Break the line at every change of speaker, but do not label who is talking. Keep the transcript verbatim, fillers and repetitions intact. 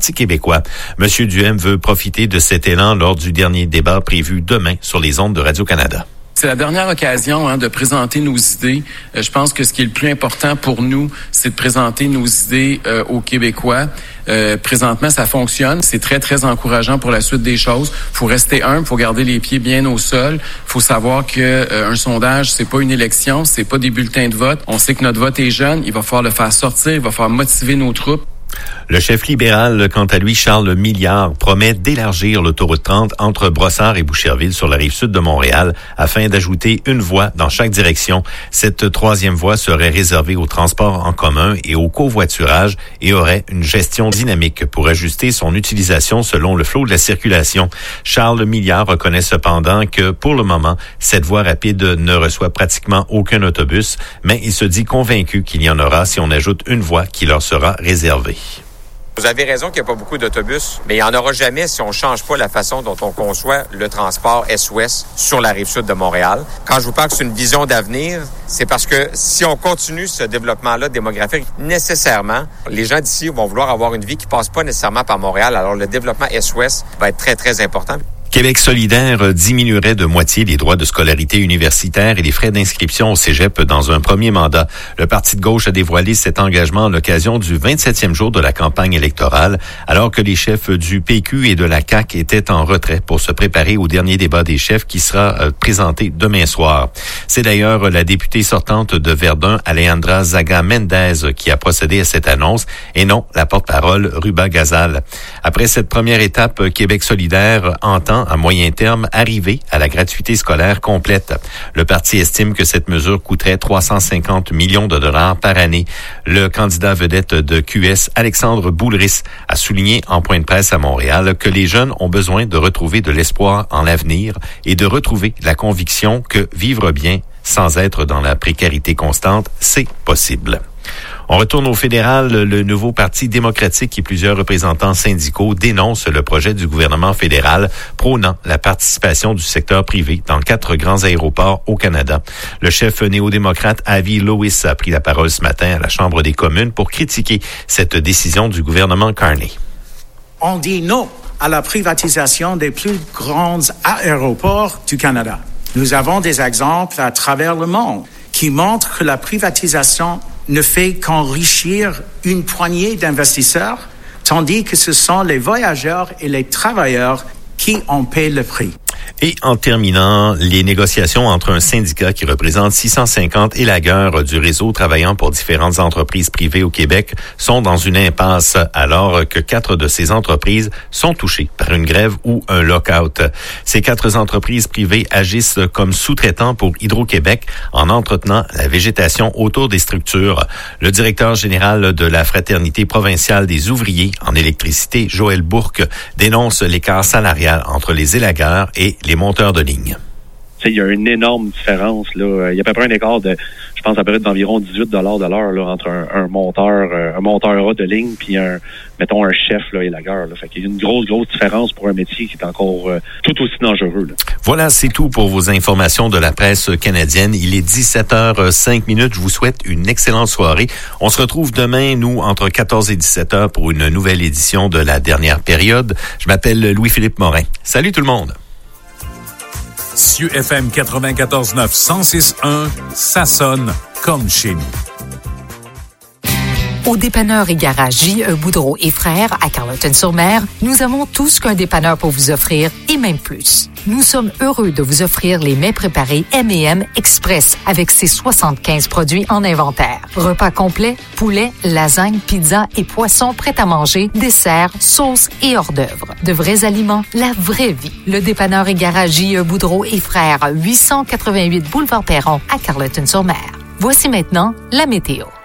Parti québécois. Monsieur Duhem veut profiter de cet élan lors du dernier débat prévu demain sur les ondes de Radio-Canada.
C'est la dernière occasion hein, de présenter nos idées. Euh, je pense que ce qui est le plus important pour nous, c'est de présenter nos idées euh, aux Québécois. Euh, présentement, ça fonctionne. C'est très, très encourageant pour la suite des choses. Faut rester humble, faut garder les pieds bien au sol. Faut savoir que euh, un sondage, c'est pas une élection, c'est pas des bulletins de vote. On sait que notre vote est jeune. Il va falloir le faire sortir, il va falloir motiver nos troupes.
Le chef libéral, quant à lui, Charles Milliard, promet d'élargir l'autoroute trente entre Brossard et Boucherville sur la rive sud de Montréal afin d'ajouter une voie dans chaque direction. Cette troisième voie serait réservée au transport en commun et au covoiturage et aurait une gestion dynamique pour ajuster son utilisation selon le flot de la circulation. Charles Milliard reconnaît cependant que, pour le moment, cette voie rapide ne reçoit pratiquement aucun autobus, mais il se dit convaincu qu'il y en aura si on ajoute une voie qui leur sera réservée.
Vous avez raison qu'il n'y a pas beaucoup d'autobus, mais il n'y en aura jamais si on ne change pas la façon dont on conçoit le transport est-ouest sur la rive sud de Montréal. Quand je vous parle que c'est une vision d'avenir, c'est parce que si on continue ce développement-là démographique, nécessairement, les gens d'ici vont vouloir avoir une vie qui ne passe pas nécessairement par Montréal. Alors le développement est-ouest va être très, très important.
Québec solidaire diminuerait de moitié les droits de scolarité universitaire et les frais d'inscription au cégep dans un premier mandat. Le Parti de gauche a dévoilé cet engagement à l'occasion du vingt-septième jour de la campagne électorale, alors que les chefs du P Q et de la C A Q étaient en retrait pour se préparer au dernier débat des chefs qui sera euh, présenté demain soir. C'est d'ailleurs la députée sortante de Verdun, Alejandra Zaga Mendez, qui a procédé à cette annonce, et non la porte-parole Ruba Gazal. Après cette première étape, Québec solidaire entend à moyen terme arriver à la gratuité scolaire complète. Le parti estime que cette mesure coûterait trois cent cinquante millions de dollars par année. Le candidat vedette de Q S, Alexandre Boulris, a souligné en point de presse à Montréal que les jeunes ont besoin de retrouver de l'espoir en l'avenir et de retrouver la conviction que vivre bien sans être dans la précarité constante, c'est possible. On retourne au fédéral. Le nouveau Parti démocratique et plusieurs représentants syndicaux dénoncent le projet du gouvernement fédéral prônant la participation du secteur privé dans quatre grands aéroports au Canada. Le chef néo-démocrate Avi Lewis a pris la parole ce matin à la Chambre des communes pour critiquer cette décision du gouvernement Carney.
On dit non à la privatisation des plus grands aéroports du Canada. Nous avons des exemples à travers le monde qui montrent que la privatisation ne fait qu'enrichir une poignée d'investisseurs, tandis que ce sont les voyageurs et les travailleurs qui en paient le prix.
Et en terminant, les négociations entre un syndicat qui représente six cent cinquante élagueurs du réseau travaillant pour différentes entreprises privées au Québec sont dans une impasse alors que quatre de ces entreprises sont touchées par une grève ou un lock-out. Ces quatre entreprises privées agissent comme sous-traitants pour Hydro-Québec en entretenant la végétation autour des structures. Le directeur général de la Fraternité provinciale des ouvriers en électricité, Joël Bourque, dénonce l'écart salarial entre les élagueurs et les monteurs de ligne.
Il y a une énorme différence. Là. Il y a à peu près un écart de, je pense, à peu près d'environ dix-huit dollars de l'heure là, entre un, un monteur un monteur A de ligne puis un, mettons, un chef là, élagueur. Là. Fait qu'il y a une grosse, grosse différence pour un métier qui est encore euh, tout aussi dangereux. Là.
Voilà, c'est tout pour vos informations de la presse canadienne. Il est dix-sept heures cinq minutes. Je vous souhaite une excellente soirée. On se retrouve demain, nous, entre quatorze et dix-sept heures pour une nouvelle édition de la dernière période. Je m'appelle Louis-Philippe Morin. Salut tout le monde!
S U F M quatre-vingt-quatorze neuf cent six un, ça sonne comme chez nous.
Au dépanneur et garage J E Boudreau et Frères à Carleton-sur-Mer, nous avons tout ce qu'un dépanneur peut vous offrir et même plus. Nous sommes heureux de vous offrir les mets préparés M et M Express avec ses soixante-quinze produits en inventaire. Repas complet, poulet, lasagne, pizza et poissons prêts à manger, desserts, sauces et hors d'œuvre. De vrais aliments, la vraie vie. Le dépanneur et garage J E Boudreau et Frères, huit cent quatre-vingt-huit boulevard Perron à Carleton-sur-Mer. Voici maintenant la météo.